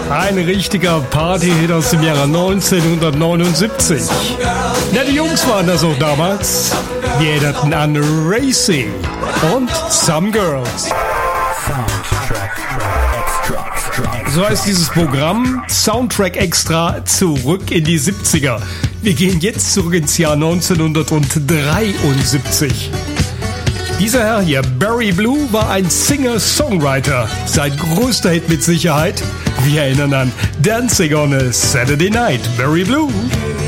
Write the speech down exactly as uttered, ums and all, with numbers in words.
Ein richtiger Partyhit aus dem Jahre neunzehnhundertneunundsiebzig. Ja, die Jungs waren das auch damals. Die erinnerten an Racing und Some Girls. So heißt dieses Programm, Soundtrack Extra, zurück in die siebziger. Wir gehen jetzt zurück ins Jahr neunzehnhundertdreiundsiebzig. Dieser Herr hier, Barry Blue, war ein Singer-Songwriter. Sein größter Hit mit Sicherheit. Wir erinnern an Dancing on a Saturday Night, Barry Blue.